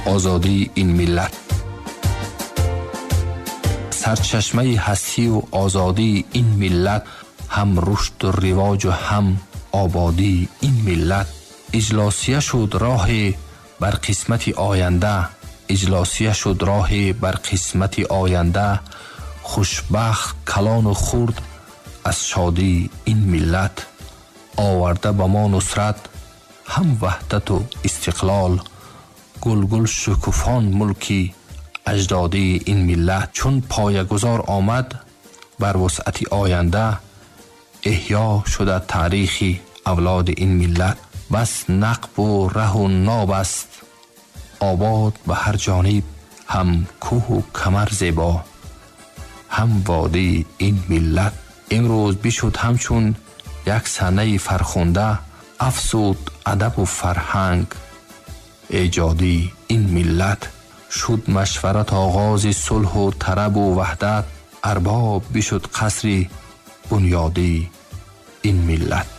آزادی این ملت. سرچشمه هستی و آزادی این ملت، هم رشد و رواج و هم آبادی این ملت. اجلاسیه شد راه بر قسمت آینده، اجلاسیه شد راه بر قسمت آینده. خوشبخت کلان و خرد از شادی این ملت، آورده به ما نصرت هم وحدت و استقلال. گل شکوفان ملکی اجدادی این ملت، چون پایه‌گذار آمد بر وسعت آینده. احیا شده تاریخی اولاد این ملت، بس نقب و ره و ناب است آباد به هر جانب. هم کوه و کمر زیبا هم وادی این ملت. امروز بشد همچون یک صحنه فرخنده، افزود ادب و فرهنگ ایجادی این ملت. شد مشورت آغاز صلح و طرب و وحدت، ارباب بشد قصری بنیادی این ملت.